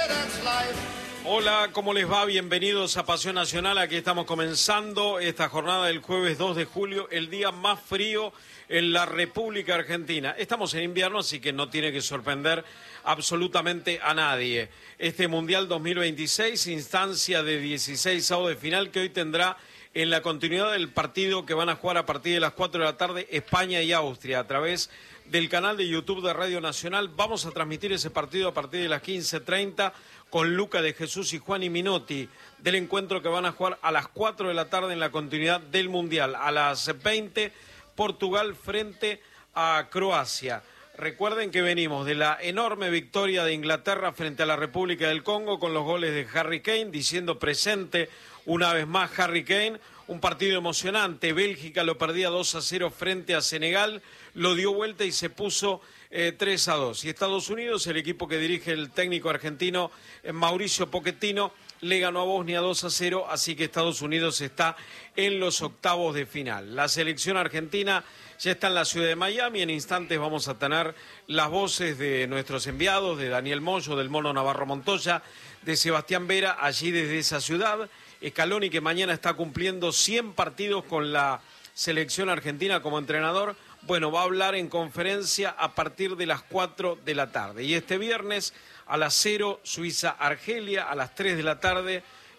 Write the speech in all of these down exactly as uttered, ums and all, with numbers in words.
Hola, ¿cómo les va? Bienvenidos a Pasión Nacional. Aquí estamos comenzando esta jornada del jueves dos de julio, el día más frío en la República Argentina. Estamos en invierno, así que no tiene que sorprender absolutamente a nadie. Este Mundial dos mil veintiséis, instancia de dieciséis avos de final, que hoy tendrá en la continuidad del partido que van a jugar a partir de las cuatro de la tarde España y Austria a través del canal de YouTube de Radio Nacional. Vamos a transmitir ese partido a partir de las quince treinta con Luca de Jesús y Juan y Minotti, del encuentro que van a jugar a las cuatro de la tarde en la continuidad del Mundial. A las veinte, Portugal frente a Croacia. Recuerden que venimos de la enorme victoria de Inglaterra frente a la República del Congo con los goles de Harry Kane, diciendo presente una vez más Harry Kane. Un partido emocionante. Bélgica lo perdía dos a cero frente a Senegal, lo dio vuelta y se puso eh, tres a dos. Y Estados Unidos, el equipo que dirige el técnico argentino eh, Mauricio Pochettino, le ganó a Bosnia dos a cero, así que Estados Unidos está en los octavos de final. La selección argentina ya está en la ciudad de Miami. En instantes vamos a tener las voces de nuestros enviados, de Daniel Moyo, del Mono Navarro Montoya, de Sebastián Vera, allí desde esa ciudad. Scaloni, que mañana está cumpliendo cien partidos con la selección argentina como entrenador, bueno, va a hablar en conferencia a partir de las cuatro de la tarde. Y este viernes a las cero, Suiza-Argelia, a las tres de la tarde,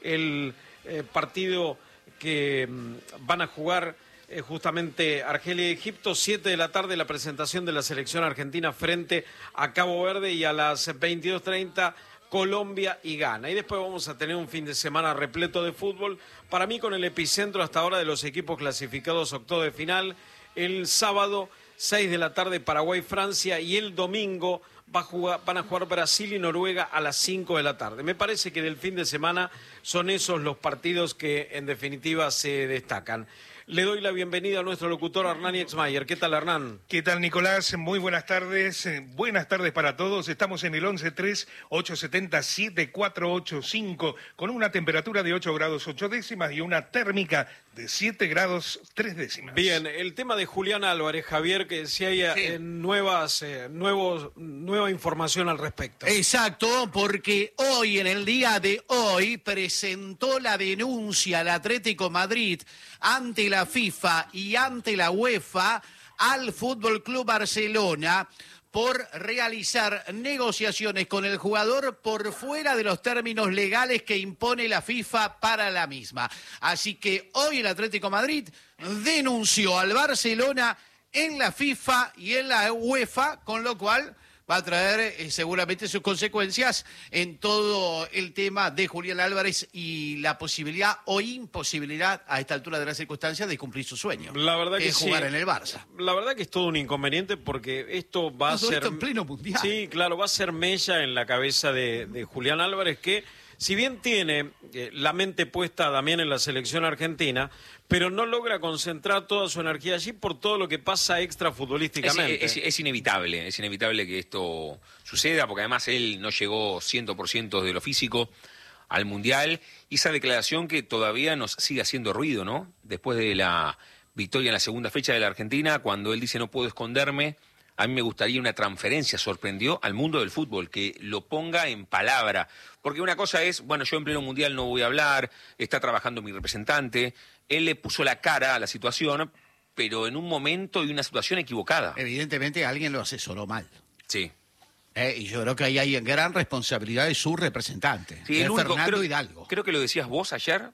el eh, partido que mmm, van a jugar eh, justamente Argelia y Egipto, siete de la tarde, la presentación de la selección argentina frente a Cabo Verde, y a las veintidós treinta, Colombia y Ghana. Y después vamos a tener un fin de semana repleto de fútbol, para mí con el epicentro hasta ahora de los equipos clasificados a octavos de final. El sábado, seis de la tarde, Paraguay-Francia, y el domingo va a jugar, van a jugar Brasil y Noruega a las cinco de la tarde. Me parece que del fin de semana son esos los partidos que en definitiva se destacan. Le doy la bienvenida a nuestro locutor Hernán Exmayer. ¿Qué tal, Hernán? ¿Qué tal, Nicolás? Muy buenas tardes. Buenas tardes para todos. Estamos en el once tres, ocho siete cero, siete cuatro ocho cinco con una temperatura de ocho grados ocho décimas y una térmica de siete grados tres décimas. Bien, el tema de Julián Álvarez, Javier, que si hay sí. eh, nuevas, eh, nuevos, nueva información al respecto. Exacto, porque hoy, en el día de hoy, presentó la denuncia al Atlético Madrid ante la FIFA y ante la UEFA al Fútbol Club Barcelona por realizar negociaciones con el jugador por fuera de los términos legales que impone la FIFA para la misma. Así que hoy el Atlético Madrid denunció al Barcelona en la FIFA y en la UEFA, con lo cual va a traer eh, seguramente sus consecuencias en todo el tema de Julián Álvarez y la posibilidad o imposibilidad a esta altura de las circunstancias de cumplir su sueño. La verdad que es jugar sí. en el Barça. La verdad que es todo un inconveniente, porque esto va no, a ser... Esto en pleno mundial. Sí, claro, va a ser mella en la cabeza de, de Julián Álvarez, que si bien tiene eh, la mente puesta también en la selección argentina, pero no logra concentrar toda su energía allí por todo lo que pasa extrafutbolísticamente. Es, es, es inevitable, es inevitable que esto suceda, porque además él no llegó cien por ciento de lo físico al Mundial, y esa declaración que todavía nos sigue haciendo ruido, ¿no? Después de la victoria en la segunda fecha de la Argentina, cuando él dice no puedo esconderme, a mí me gustaría una transferencia, sorprendió al mundo del fútbol, que lo ponga en palabra. Porque una cosa es, bueno, yo en pleno mundial no voy a hablar, está trabajando mi representante, él le puso la cara a la situación, pero en un momento y una situación equivocada. Evidentemente alguien lo asesoró mal. Sí. Eh, y yo creo que ahí hay gran responsabilidad de su representante, sí, de el único, Fernando creo, Hidalgo. Creo que lo decías vos ayer,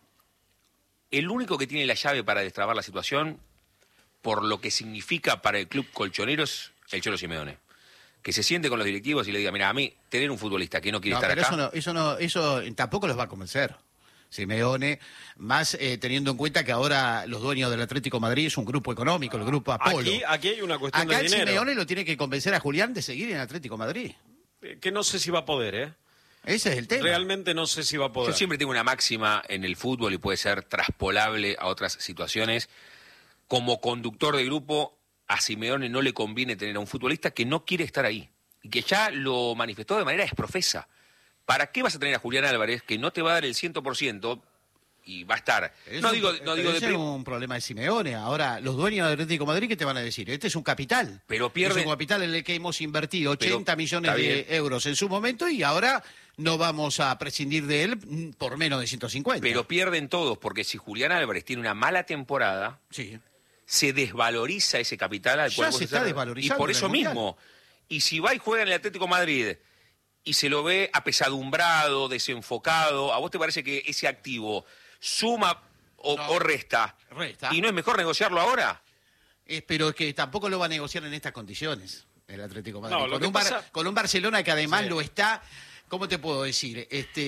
el único que tiene la llave para destrabar la situación, por lo que significa para el club colchonero, es el Cholo Simeone. Que se siente con los directivos y le diga, mira, a mí tener un futbolista que no quiere no, estar pero acá... Eso, no, eso, no, eso tampoco los va a convencer, Simeone, más eh, teniendo en cuenta que ahora los dueños del Atlético de Madrid es un grupo económico, el grupo Apolo. Aquí, aquí hay una cuestión Acá de dinero. Simeone lo tiene que convencer a Julián de seguir en el Atlético de Madrid. Que no sé si va a poder, ¿eh? Ese es el tema. Realmente no sé si va a poder. Yo siempre tengo una máxima en el fútbol y puede ser traspolable a otras situaciones. Como conductor de grupo, a Simeone no le conviene tener a un futbolista que no quiere estar ahí. Y que ya lo manifestó de manera exprofesa. ¿Para qué vas a tener a Julián Álvarez, que no te va a dar el cien por ciento, y va a estar. Es No un, digo, no digo ese de es un problema de Simeone. Ahora, los dueños de Atlético de Madrid, ¿qué te van a decir? Este es un capital. Pero pierde... Es un capital en el que hemos invertido ochenta Pero, millones de bien. euros en su momento y ahora no vamos a prescindir de él por menos de ciento cincuenta. Pero pierden todos, porque si Julián Álvarez tiene una mala temporada, sí. se desvaloriza ese capital al Ya cual se vos está estás- desvalorizando Y por en el eso Mundial. mismo. Y si va y juega en el Atlético de Madrid y se lo ve apesadumbrado, desenfocado, ¿a vos te parece que ese activo suma o, No. o resta? Resta. ¿Y no es mejor negociarlo ahora? Eh, pero es que tampoco lo va a negociar en estas condiciones el Atlético de Madrid. No, lo con, que un Bar- pasa- con un Barcelona que además Sí. lo está, ¿cómo te puedo decir?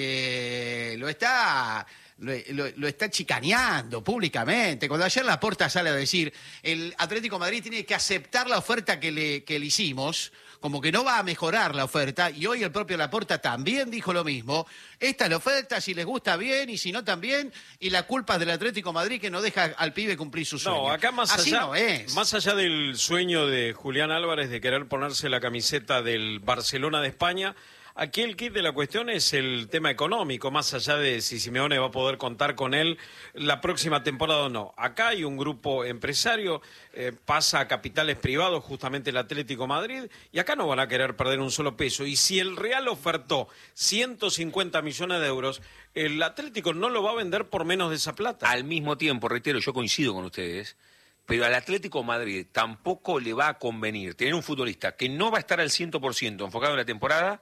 Este, lo está, lo, lo- lo está chicaneando públicamente. Cuando ayer Laporta sale a decir, el Atlético de Madrid tiene que aceptar la oferta que le, que le hicimos, como que no va a mejorar la oferta, y hoy el propio Laporta también dijo lo mismo. Esta es la oferta, si les gusta bien, y si no también, y la culpa es del Atlético de Madrid que no deja al pibe cumplir su sueño. No, acá más Así allá, no es. más allá del sueño de Julián Álvarez de querer ponerse la camiseta del Barcelona de España, aquí el kit de la cuestión es el tema económico, más allá de si Simeone va a poder contar con él la próxima temporada o no. Acá hay un grupo empresario, eh, pasa a capitales privados justamente el Atlético Madrid, y acá no van a querer perder un solo peso. Y si el Real ofertó ciento cincuenta millones de euros, el Atlético no lo va a vender por menos de esa plata. Al mismo tiempo, reitero, yo coincido con ustedes, pero al Atlético de Madrid tampoco le va a convenir tener un futbolista que no va a estar al cien por ciento enfocado en la temporada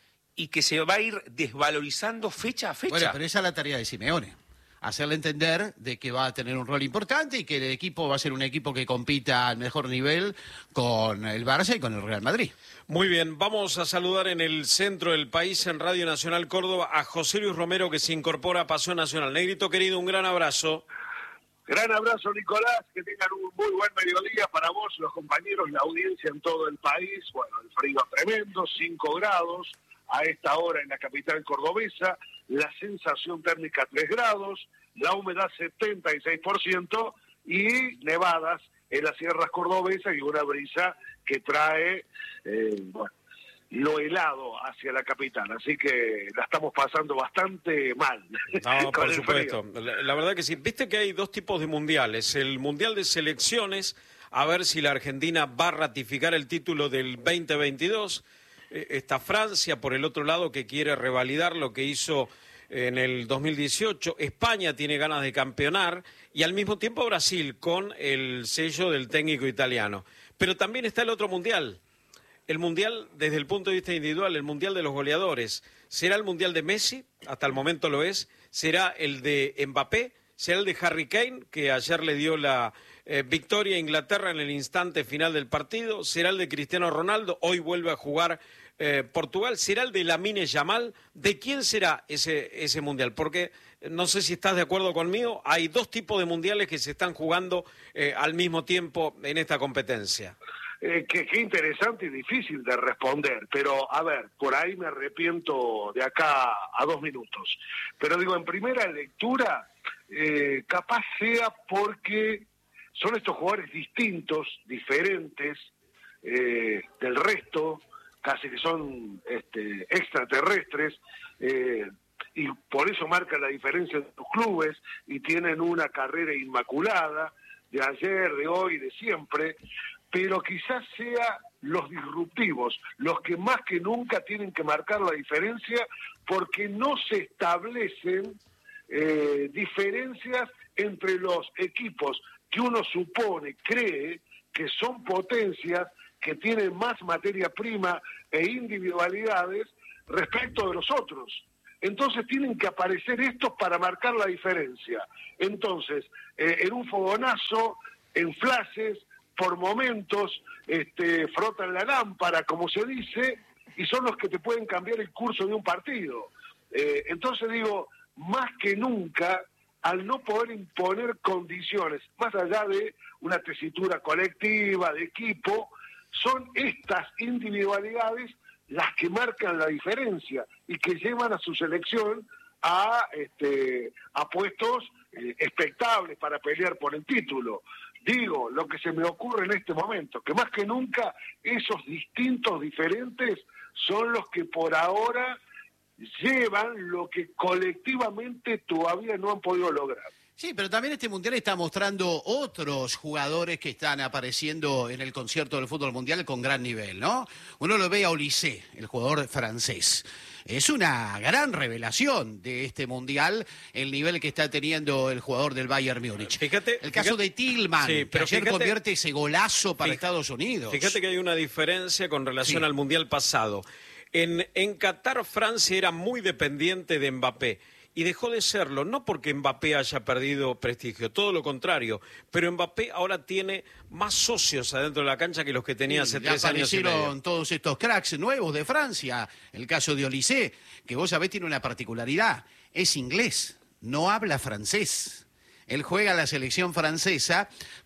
y que se va a ir desvalorizando fecha a fecha. Bueno, pero esa es la tarea de Simeone. Hacerle entender de que va a tener un rol importante y que el equipo va a ser un equipo que compita al mejor nivel con el Barça y con el Real Madrid. Muy bien, vamos a saludar en el centro del país, en Radio Nacional Córdoba, a José Luis Romero, que se incorpora a Pasión Nacional. Negrito querido, un gran abrazo. Gran abrazo, Nicolás, que tengan un muy buen mediodía para vos, los compañeros, la audiencia en todo el país. Bueno, el frío tremendo, cinco grados a esta hora en la capital cordobesa, la sensación térmica tres grados, la humedad setenta y seis por ciento y nevadas en las sierras cordobesas y una brisa que trae, eh, bueno, lo helado hacia la capital, así que la estamos pasando bastante mal. No, con por el supuesto. frío. La, la verdad que sí. Viste que hay dos tipos de mundiales. El mundial de selecciones, a ver si la Argentina va a ratificar el título del veinte veintidós. Eh, Está Francia, por el otro lado, que quiere revalidar lo que hizo en el dos mil dieciocho. España tiene ganas de campeonar y al mismo tiempo Brasil con el sello del técnico italiano. Pero también está el otro mundial. El mundial, desde el punto de vista individual, el mundial de los goleadores. ¿Será el mundial de Messi? Hasta el momento lo es. ¿Será el de Mbappé? ¿Será el de Harry Kane, que ayer le dio la eh, victoria a Inglaterra en el instante final del partido? ¿Será el de Cristiano Ronaldo? Hoy vuelve a jugar eh, Portugal. ¿Será el de Lamine Yamal? ¿De quién será ese, ese mundial? Porque, eh, no sé si estás de acuerdo conmigo, hay dos tipos de mundiales que se están jugando eh, al mismo tiempo en esta competencia. Eh, que, que interesante y difícil de responder, pero a ver, por ahí me arrepiento de acá a dos minutos. Pero digo, en primera lectura, eh, capaz sea porque son estos jugadores distintos, diferentes eh, del resto, casi que son este, extraterrestres, eh, y por eso marcan la diferencia de sus clubes y tienen una carrera inmaculada de ayer, de hoy, de siempre, pero quizás sea los disruptivos, los que más que nunca tienen que marcar la diferencia porque no se establecen eh, diferencias entre los equipos que uno supone, cree que son potencias, que tienen más materia prima e individualidades respecto de los otros. Entonces tienen que aparecer estos para marcar la diferencia. Entonces, eh, en un fogonazo, en flashes, por momentos, este, frotan la lámpara, como se dice, y son los que te pueden cambiar el curso de un partido. Eh, entonces digo, más que nunca, al no poder imponer condiciones, más allá de una tesitura colectiva, de equipo, son estas individualidades las que marcan la diferencia y que llevan a su selección a, este, a puestos eh, expectables para pelear por el título. Digo, lo que se me ocurre en este momento, que más que nunca esos distintos diferentes son los que por ahora llevan lo que colectivamente todavía no han podido lograr. Sí, pero también este Mundial está mostrando otros jugadores que están apareciendo en el concierto del fútbol mundial con gran nivel, ¿no? Uno lo ve a Olise, el jugador francés. Es una gran revelación de este Mundial el nivel que está teniendo el jugador del Bayern Múnich. Fíjate, el caso fíjate, de Tillman, sí, pero que ayer fíjate, convierte ese golazo para fíjate, Estados Unidos. Fíjate que hay una diferencia con relación Sí. al Mundial pasado. En, en Qatar, Francia era muy dependiente de Mbappé. Y dejó de serlo, no porque Mbappé haya perdido prestigio, todo lo contrario, pero Mbappé ahora tiene más socios adentro de la cancha que los que tenía hace Sí, tres años y medio. aparecieron todos estos cracks nuevos de Francia. El caso de Olise, que vos sabés tiene una particularidad, es inglés, no habla francés. Él juega a la selección francesa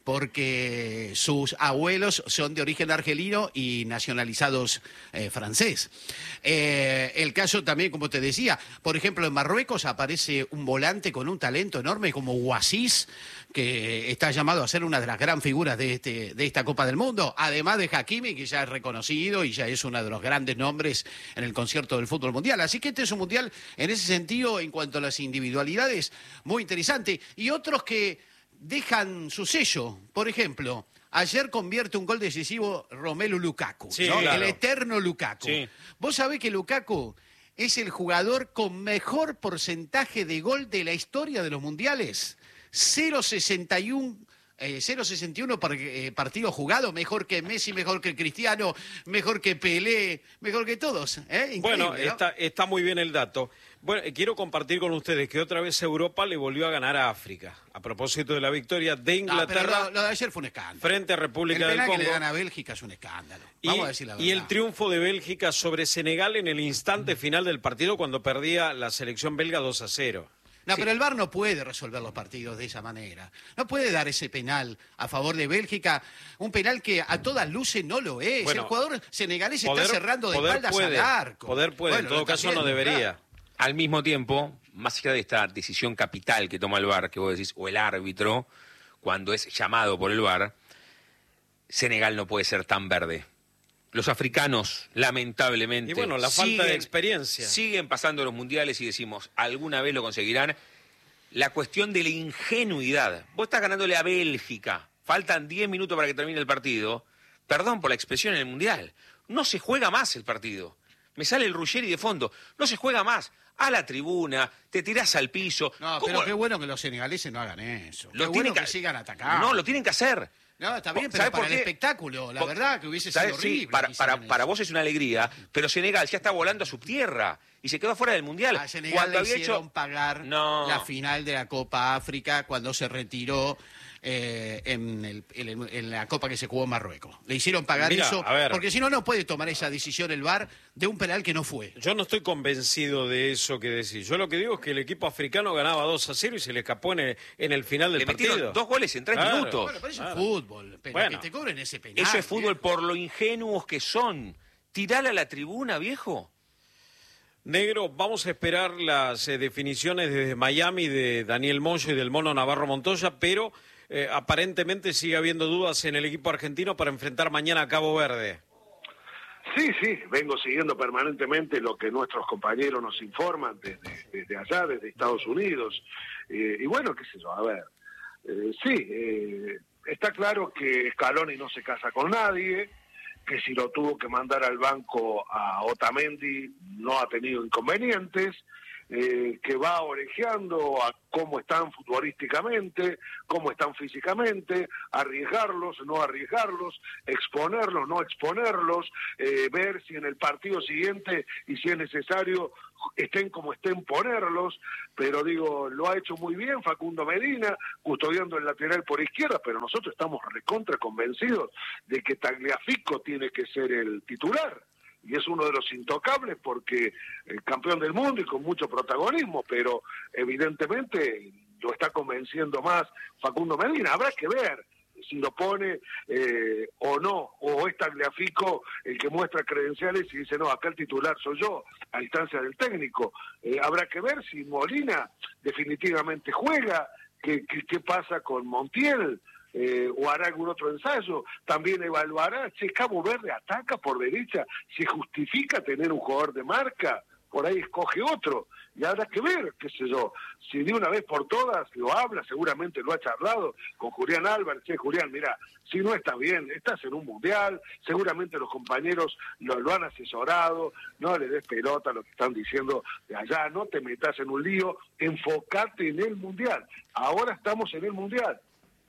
porque sus abuelos son de origen argelino y nacionalizados eh, francés. Eh, el caso también, como te decía, por ejemplo, en Marruecos aparece un volante con un talento enorme como Ouassis, que está llamado a ser una de las gran figuras de, este, de esta Copa del Mundo, además de Hakimi, que ya es reconocido y ya es uno de los grandes nombres en el concierto del fútbol mundial. Así que este es un mundial, en ese sentido, en cuanto a las individualidades, muy interesante. Y otros que dejan su sello, por ejemplo, ayer convierte un gol decisivo Romelu Lukaku, Sí, ¿no? claro. El eterno Lukaku. Sí. Vos sabés que Lukaku es el jugador con mejor porcentaje de gol de la historia de los mundiales. cero coma sesenta y uno Eh, cero coma sesenta y uno par, eh, partidos jugados, mejor que Messi, mejor que Cristiano, mejor que Pelé, mejor que todos. ¿eh? Bueno, ¿no? está, está muy bien el dato. Bueno, eh, quiero compartir con ustedes que otra vez Europa le volvió a ganar a África. A propósito de la victoria de No, pero Inglaterra lo, lo de ayer fue un escándalo. frente a República el del penal Congo. que le dan a Bélgica es un escándalo. Y, Vamos a decir la verdad. y el triunfo de Bélgica sobre Senegal en el instante final del partido cuando perdía la selección belga dos a cero. No, Sí. pero el V A R no puede resolver los partidos de esa manera. No puede dar ese penal a favor de Bélgica, un penal que a todas luces no lo es. Bueno, el jugador senegalés poder- está cerrando de poder espaldas puede, al arco. Poder puede, Bueno, en todo lo está caso no haciendo, debería. claro. Al mismo tiempo, más allá de esta decisión capital que toma el V A R, que vos decís, o el árbitro, cuando es llamado por el V A R, Senegal no puede ser tan verde. Los africanos, lamentablemente, Y bueno, la falta de experiencia. siguen pasando los mundiales y decimos, alguna vez lo conseguirán. La cuestión de la ingenuidad. Vos estás ganándole a Bélgica, faltan diez minutos para que termine el partido. Perdón por la expresión en el mundial. No se juega más el partido. Me sale el Ruggeri de fondo. No se juega más. A la tribuna, te tirás al piso. No, ¿Cómo? pero qué bueno que los senegaleses no hagan eso. Lo qué tienen bueno que, que- sigan atacando. No, lo tienen que hacer. No, está bien, pero ¿Sabés para por el qué? espectáculo, la Por- verdad que hubiese ¿sabés? sido Sí, horrible. para, que para, hicieran para eso. vos es una alegría, pero Senegal ya está volando a su tierra y se quedó fuera del Mundial. A Senegal Cuando le había hicieron hecho... pagar No. la final de la Copa África cuando se retiró eh, en, el- en el- en la Copa que se jugó en Marruecos. Le hicieron pagar Mira, eso a ver. porque si no, no puede tomar esa decisión el V A R de un penal que no fue. Yo no estoy convencido de eso que decís. Yo lo que digo es que el equipo africano ganaba dos a cero y se le escapó en el, en el final del Le partido. metieron dos goles en tres Claro. minutos. Bueno, pero eso Claro. es fútbol. Pero Bueno. que te cobren ese penal. Eso es fútbol viejo. por lo ingenuos que son. Tirala a la tribuna, viejo. Negro, vamos a esperar las eh, definiciones desde Miami de Daniel Moyo y del Mono Navarro Montoya, pero eh, aparentemente sigue habiendo dudas en el equipo argentino para enfrentar mañana a Cabo Verde. Sí, sí, vengo siguiendo permanentemente lo que nuestros compañeros nos informan desde, desde allá, desde Estados Unidos. Eh, y bueno, qué sé yo, a ver, eh, sí, eh, está claro que Scaloni no se casa con nadie, que si lo tuvo que mandar al banco a Otamendi no ha tenido inconvenientes, eh, que va orejeando a cómo están futbolísticamente, cómo están físicamente, arriesgarlos, no arriesgarlos, exponerlos, no exponerlos, eh, ver si en el partido siguiente y si es necesario estén como estén ponerlos, pero digo, lo ha hecho muy bien Facundo Medina, custodiando el lateral por izquierda, pero nosotros estamos recontra convencidos de que Tagliafico tiene que ser el titular. Y es uno de los intocables porque el campeón del mundo y con mucho protagonismo, pero evidentemente lo está convenciendo más Facundo Medina. Habrá que ver si lo pone eh, o no, o es Tagliafico el que muestra credenciales y dice, no, acá el titular soy yo, a instancia del técnico. Eh, habrá que ver si Molina definitivamente juega, qué, qué, qué pasa con Montiel, Eh, o hará algún otro ensayo, también evaluará si Cabo Verde ataca por derecha, se justifica tener un jugador de marca, por ahí escoge otro, y habrá que ver, qué sé yo, si de una vez por todas lo habla, seguramente lo ha charlado con Julián Álvarez. Che, Julián, mira, si no estás bien, estás en un mundial, seguramente los compañeros lo, lo han asesorado, no le des pelota a lo que están diciendo de allá, no te metas en un lío, enfocate en el mundial. Ahora estamos en el mundial.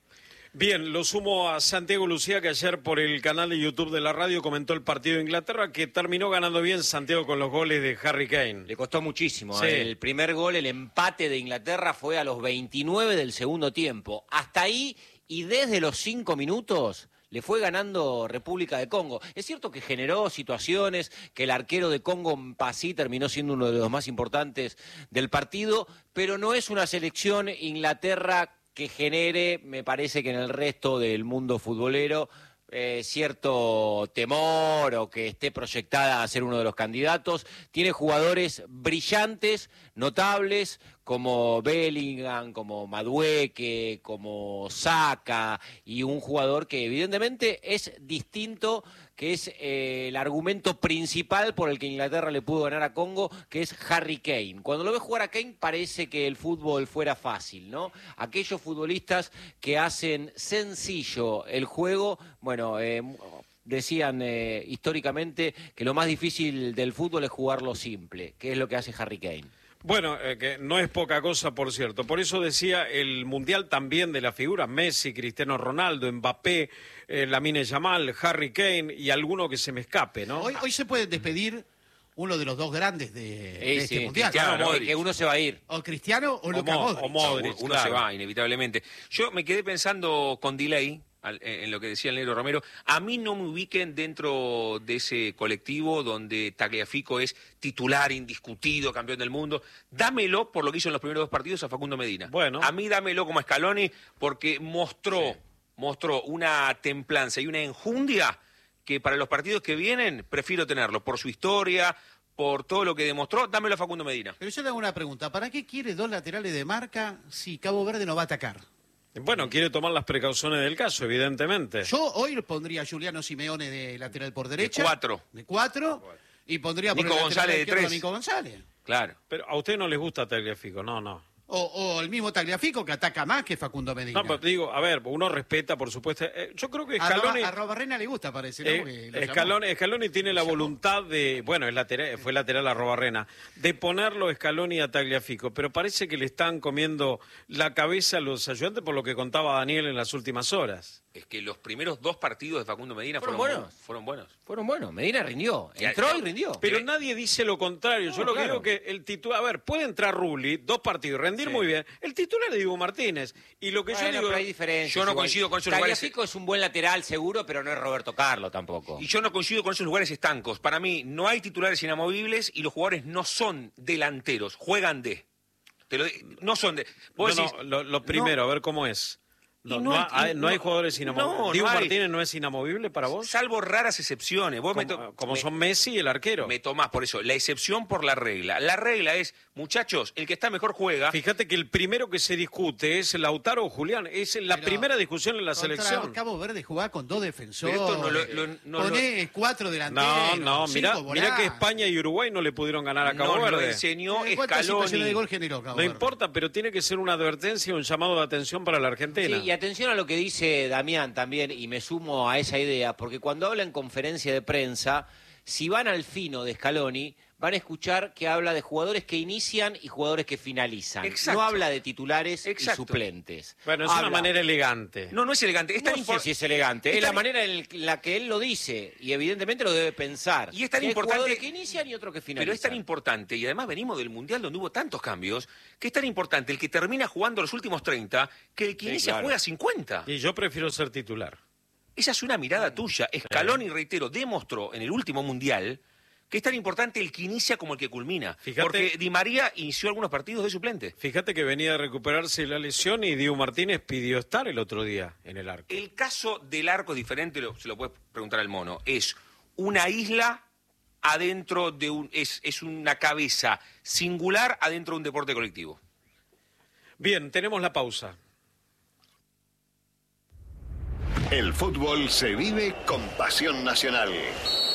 Bien, lo sumo a Santiago Lucía, que ayer por el canal de YouTube de la radio comentó el partido de Inglaterra, que terminó ganando bien Santiago con los goles de Harry Kane. Le costó muchísimo. Sí. ¿eh? El primer gol, el empate de Inglaterra fue a los veintinueve del segundo tiempo. Hasta ahí, y desde los cinco minutos, le fue ganando República de Congo. Es cierto que generó situaciones, que el arquero de Congo, Mpassi, terminó siendo uno de los más importantes del partido, pero no es una selección Inglaterra que genere, me parece que en el resto del mundo futbolero, eh, cierto temor o que esté proyectada a ser uno de los candidatos. Tiene jugadores brillantes, notables, como Bellingham, como Madueke, como Saka, y un jugador que evidentemente es distinto, que es eh, el argumento principal por el que Inglaterra le pudo ganar a Congo, que es Harry Kane. Cuando lo ves jugar a Kane parece que el fútbol fuera fácil, ¿no? Aquellos futbolistas que hacen sencillo el juego, bueno, eh, decían eh, históricamente que lo más difícil del fútbol es jugarlo simple, que es lo que hace Harry Kane. Bueno, eh, que no es poca cosa, por cierto. Por eso decía, el Mundial también de las figuras, Messi, Cristiano Ronaldo, Mbappé, eh, Lamine Yamal, Harry Kane y alguno que se me escape, ¿no? Hoy, hoy se puede despedir uno de los dos grandes de, de Eh, este sí, Mundial. Cristiano, Claro, Modric, que uno se va a ir. O Cristiano o Luka Mo- Modric. o Modric, uno claro. se va, inevitablemente. Yo me quedé pensando con delay al- en lo que decía el negro Romero. A mí no me ubiquen dentro de ese colectivo donde Tagliafico es titular indiscutido, campeón del mundo. Dámelo por lo que hizo en los primeros dos partidos a Facundo Medina. Bueno. A mí dámelo como a Scaloni porque mostró, mostró una templanza y una enjundia que para los partidos que vienen prefiero tenerlo por su historia, por todo lo que demostró. Dámelo a Facundo Medina. Pero yo le hago una pregunta. ¿Para qué quiere dos laterales de marca si Cabo Verde no va a atacar? Bueno, quiere tomar las precauciones del caso, evidentemente. Yo hoy pondría a Juliano Simeone de lateral por derecha. cuatro. De cuatro. Y pondría por Nico el lateral González de izquierdo a tres. Nico González. Claro. Pero a usted no les gusta Tagliafico, no, no. O, o el mismo Tagliafico que ataca más que Facundo Medina. No, pero digo, a ver, uno respeta, por supuesto. Eh, yo creo que A Scaloni... Roba- a Robarrena le gusta, parece, ¿no? Eh, Porque lo llamó. Scaloni, Scaloni tiene la Lo llamó. voluntad de, bueno, es lateral, fue lateral a Robarrena, de ponerlo Scaloni a Tagliafico, pero parece que le están comiendo la cabeza a los ayudantes por lo que contaba Daniel en las últimas horas. Es que los primeros dos partidos de Facundo Medina ¿Fueron fueron, buenos? bu- fueron buenos. Fueron buenos, Medina rindió, Ya, entró no, y rindió. Pero Eh, nadie dice lo contrario. Yo no, lo que claro. digo que el titular, a ver, puede entrar Rulli, dos partidos, rendir Sí. muy bien. El titular es Diego Martínez. Y lo que Bueno, yo digo, pero hay diferencias. yo no igual. coincido con esos lugares. Tagliafico es un buen lateral seguro, pero no es Roberto Carlos tampoco. Y yo no coincido con esos lugares estancos. Para mí no hay titulares inamovibles y los jugadores no son delanteros, juegan de. Te lo di- no son de. no, Vos no, decís, lo, lo primero, a ver cómo es. No, Y no no hay, hay- no hay no- jugadores inamovibles. no, ¿Diego no hay. Martínez no es inamovible para vos? salvo raras excepciones. Vos me Como, to- como me- son Messi y el arquero. me tomás por eso. La excepción por la regla. La regla es, muchachos, el que está mejor juega. Fíjate que el primero que se discute es Lautaro o Julián. Es la Pero primera discusión en la Contra selección. Cabo Verde jugaba con dos defensores. Pero esto no lo- lo- no Poné cuatro delanteros. No, no, cinco mirá, mirá volantes. que España y Uruguay no le pudieron ganar a Cabo Nos lo Verde. enseñó Eh, ¿Cuántas situaciones de Scaloni. gol generó Cabo No Verde? importa, pero tiene que ser una advertencia, un llamado de atención para la Argentina. Sí, y atención a lo que dice Damián también, y me sumo a esa idea, porque cuando habla en conferencia de prensa, si van al fino de Scaloni, van a escuchar que habla de jugadores que inician y jugadores que finalizan. Exacto. No habla de titulares Exacto. y suplentes. Bueno, es una Habla- manera elegante. No, no es elegante. Es No tan sé impor- si es elegante, es, es la tan- manera en la que él lo dice, y evidentemente lo debe pensar. Y es tan Que hay importante- jugadores que inician y otros que finalizan. Pero es tan importante, y además venimos del Mundial donde hubo tantos cambios, que es tan importante el que termina jugando los últimos treinta que el que Sí, inicia claro. juega cincuenta. Y yo prefiero ser titular. Esa es una mirada tuya. Scaloni, reitero, demostró en el último Mundial que es tan importante el que inicia como el que culmina. Fíjate- Porque Di María inició algunos partidos de suplente. Fíjate que venía de recuperarse la lesión y Diego Martínez pidió estar el otro día en el arco. El caso del arco es diferente, lo- se lo puedes preguntar al mono. Es una isla adentro de un... Es, es una cabeza singular adentro de un deporte colectivo. Bien, tenemos la pausa. El fútbol se vive con pasión nacional.